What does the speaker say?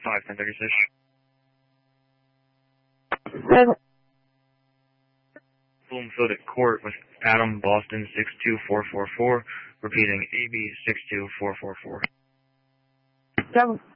51036. Bloomfield at court with Adam Boston 62444, repeating AB 62444. 7.